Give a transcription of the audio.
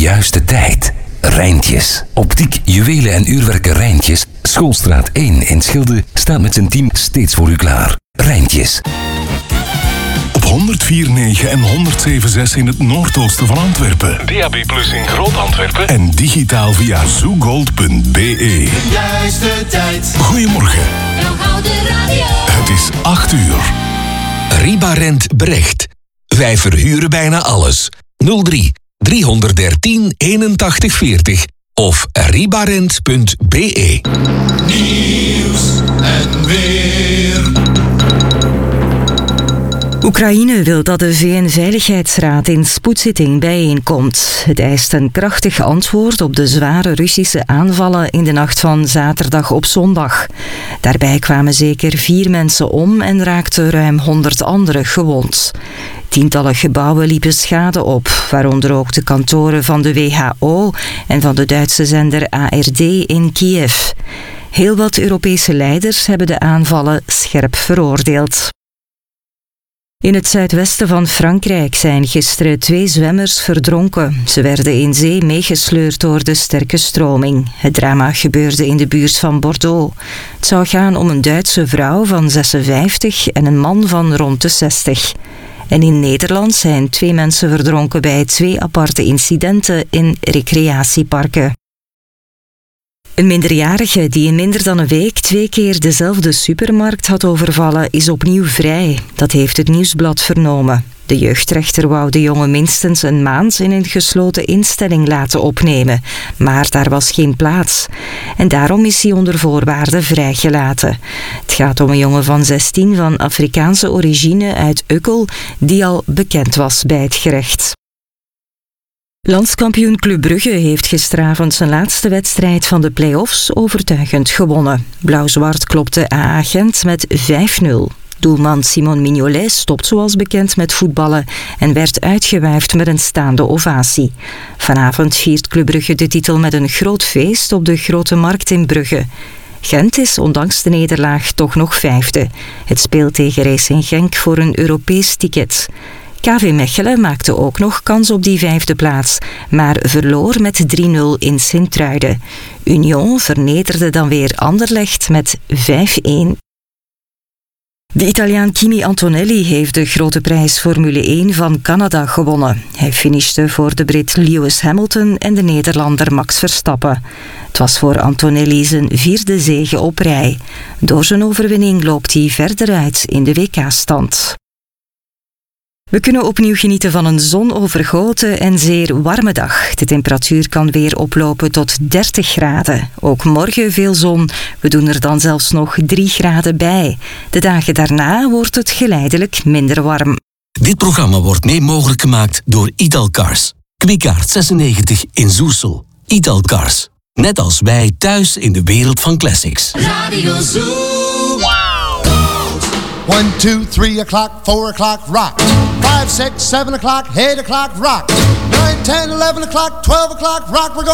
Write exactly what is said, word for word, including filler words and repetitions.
juiste tijd. Rijntjes. Optiek, juwelen en uurwerken Rijntjes. Schoolstraat één in Schilde staat met zijn team steeds voor u klaar. Rijntjes. Op honderd vier komma negen en honderd zeven komma zes in het noordoosten van Antwerpen. D A B plus in Groot-Antwerpen. En digitaal via zoogold punt b e. Juiste tijd. Goedemorgen. Het is acht uur. Ribarent Brecht. Wij verhuren bijna alles. nul drie driehonderddertien eenentachtig veertig of ribarent punt b e. Nieuws en weer. Oekraïne wil dat de V N-veiligheidsraad in spoedzitting bijeenkomt. Het eist een krachtig antwoord op de zware Russische aanvallen in de nacht van zaterdag op zondag. Daarbij kwamen zeker vier mensen om en raakten ruim honderd anderen gewond. Tientallen gebouwen liepen schade op, waaronder ook de kantoren van de W H O en van de Duitse zender A R D in Kiev. Heel wat Europese leiders hebben de aanvallen scherp veroordeeld. In het zuidwesten van Frankrijk zijn gisteren twee zwemmers verdronken. Ze werden in zee meegesleurd door de sterke stroming. Het drama gebeurde in de buurt van Bordeaux. Het zou gaan om een Duitse vrouw van zesenvijftig en een man van rond de zestig. En in Nederland zijn twee mensen verdronken bij twee aparte incidenten in recreatieparken. Een minderjarige die in minder dan een week twee keer dezelfde supermarkt had overvallen is opnieuw vrij. Dat heeft het Nieuwsblad vernomen. De jeugdrechter wou de jongen minstens een maand in een gesloten instelling laten opnemen, maar daar was geen plaats. En daarom is hij onder voorwaarden vrijgelaten. Het gaat om een jongen van zestien van Afrikaanse origine uit Ukkel, die al bekend was bij het gerecht. Landskampioen Club Brugge heeft gisteravond zijn laatste wedstrijd van de play-offs overtuigend gewonnen. Blauw-zwart klopte A A Gent met vijf nul. Doelman Simon Mignolet stopt zoals bekend met voetballen en werd uitgewuifd met een staande ovatie. Vanavond viert Club Brugge de titel met een groot feest op de Grote Markt in Brugge. Gent is ondanks de nederlaag toch nog vijfde. Het speelt tegen Racing Genk voor een Europees ticket. K V Mechelen maakte ook nog kans op die vijfde plaats, maar verloor met drie nul in Sint-Truiden. Union vernederde dan weer Anderlecht met vijf een. De Italiaan Kimi Antonelli heeft de grote prijs Formule één van Canada gewonnen. Hij finishte voor de Brit Lewis Hamilton en de Nederlander Max Verstappen. Het was voor Antonelli zijn vierde zege op rij. Door zijn overwinning loopt hij verder uit in de W K-stand. We kunnen opnieuw genieten van een zonovergoten en zeer warme dag. De temperatuur kan weer oplopen tot dertig graden. Ook morgen veel zon. We doen er dan zelfs nog drie graden bij. De dagen daarna wordt het geleidelijk minder warm. Dit programma wordt mee mogelijk gemaakt door Italcars. Kwikaart zesennegentig in Zoersel. Italcars. Net als wij thuis in de wereld van classics. Radio Zoo. One, two, three o'clock, four o'clock, rock. Five, six, seven o'clock, eight o'clock, rock. Nine, ten, eleven o'clock, twelve o'clock, rock. We're going